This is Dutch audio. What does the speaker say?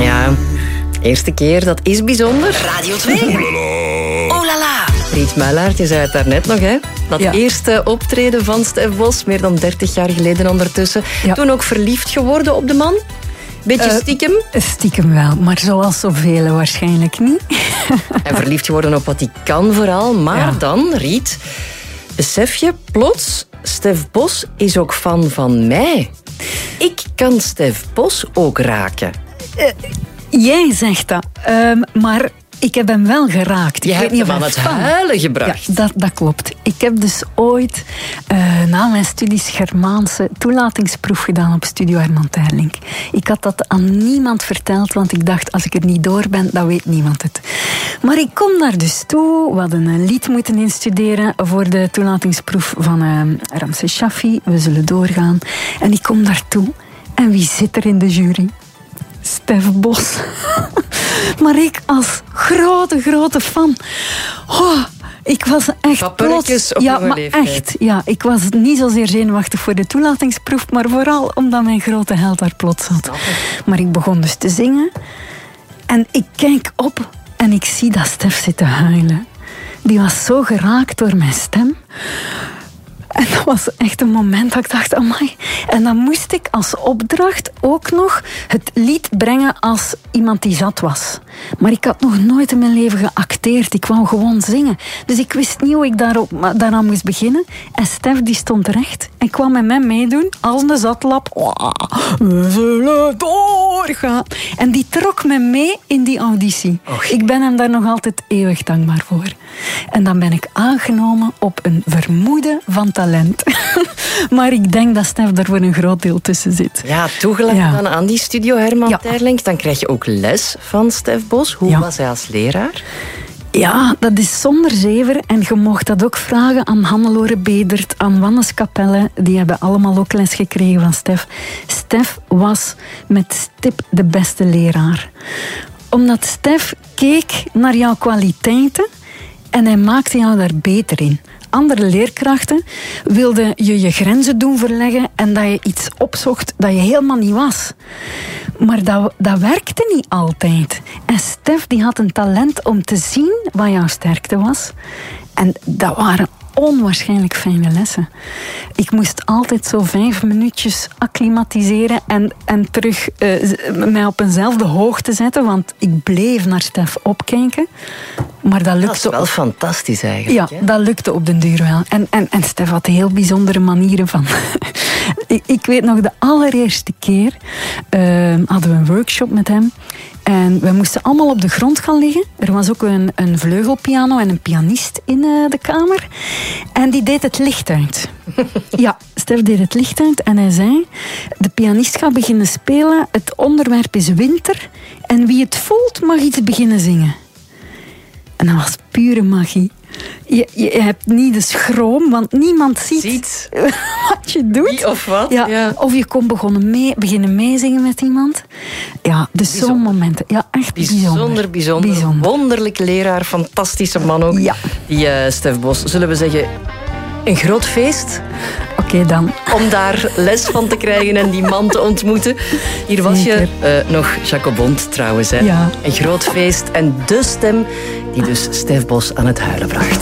Ja, eerste keer, dat is bijzonder. Radio 2. Oh la la. Riet Muilaert, je zei het daarnet nog, hè? Dat eerste optreden van Stef Bos, meer dan 30 jaar geleden ondertussen. Ja. Toen ook verliefd geworden op de man? Beetje stiekem? Stiekem wel, maar zoals zoveel waarschijnlijk niet. En verliefd geworden op wat hij kan vooral. Maar dan, Riet, besef je plots, Stef Bos is ook fan van mij. Ik kan Stef Bos ook raken. Jij zegt dat, maar ik heb hem wel geraakt. Je hebt hem aan het huilen gebracht. Ja, dat klopt. Ik heb dus ooit na mijn studies Germaanse toelatingsproef gedaan op Studio Herman Terlink. Ik had dat aan niemand verteld, want ik dacht, als ik er niet door ben, dan weet niemand het. Maar ik kom daar dus toe. We hadden een lied moeten instuderen voor de toelatingsproef van Ramses Shaffi. We zullen doorgaan. En ik kom daartoe. En wie zit er in de jury? Stef Bos. Maar ik als grote fan. Oh, ik was echt plots... Ja, maar leeftijd. Echt. Ja, ik was niet zozeer zenuwachtig voor de toelatingsproef, maar vooral omdat mijn grote held daar plots zat. Maar ik begon dus te zingen. En ik kijk op en ik zie dat Stef zit te huilen. Die was zo geraakt door mijn stem. En dat was echt een moment dat ik dacht, amai. En dan moest ik als opdracht ook nog het lied brengen als iemand die zat was. Maar ik had nog nooit in mijn leven geacteerd. Ik wou gewoon zingen. Dus ik wist niet hoe ik daaraan moest beginnen. En Stef die stond recht en kwam met mij meedoen als een zatlap. We zullen doorgaan. En die trok me mee in die auditie. Ik ben hem daar nog altijd eeuwig dankbaar voor. En dan ben ik aangenomen op een vermoeden van talent. Maar ik denk dat Stef daar voor een groot deel tussen zit. Ja, toegelaten dan aan die Studio Herman Terlink. Dan krijg je ook les van Stef Bos. Hoe was hij als leraar? Ja, dat is zonder zever. En je mocht dat ook vragen aan Hannelore Bedert, aan Wannes Capelle. Die hebben allemaal ook les gekregen van Stef. Stef was met stip de beste leraar. Omdat Stef keek naar jouw kwaliteiten en hij maakte jou daar beter in. Andere leerkrachten wilden je grenzen doen verleggen en dat je iets opzocht dat je helemaal niet was. Maar dat werkte niet altijd. En Stef die had een talent om te zien wat jouw sterkte was. En dat waren onwaarschijnlijk fijne lessen. Ik moest altijd zo 5 minuutjes acclimatiseren en terug mij op eenzelfde hoogte zetten, want ik bleef naar Stef opkijken. Maar dat lukte. Dat is wel fantastisch eigenlijk. Ja, dat lukte op den duur wel. En Stef had heel bijzondere manieren van. Ik weet nog, de allereerste keer hadden we een workshop met hem. En we moesten allemaal op de grond gaan liggen. Er was ook een vleugelpiano en een pianist in de kamer. En die deed het licht uit. Ja, Stef deed het licht uit en hij zei, de pianist gaat beginnen spelen. Het onderwerp is winter. En wie het voelt mag iets beginnen zingen. En dat was pure magie. Je hebt niet de schroom, want niemand ziet wat je doet. Wie of wat. Ja. Of je kon beginnen meezingen met iemand. Ja, dus zo'n momenten. Ja, echt bijzonder. Wonderlijk leraar, fantastische man ook. Ja. Die Stef Bos, zullen we zeggen, een groot feest. Oké, dan. Om daar les van te krijgen en die man te ontmoeten. Hier was je nog Jacobond trouwens. Hè? Ja. Een groot feest en de stem die dus Stef Bos aan het huilen bracht.